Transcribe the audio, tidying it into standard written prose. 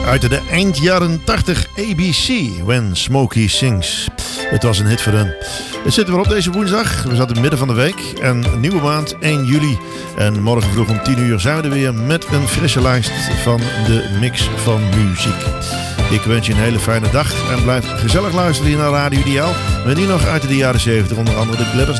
Uit de eind jaren 80 ABC, When Smokey Sings. Het was een hit voor hen. Het zit weer op deze woensdag. We zaten in het midden van de week. En een nieuwe maand, 1 juli. En morgen vroeg om 10 uur zijn we er weer met een frisse lijst van de mix van muziek. Ik wens je een hele fijne dag en blijf gezellig luisteren hier naar Radio Ideaal. Met hier nog uit de jaren 70, onder andere de Gladys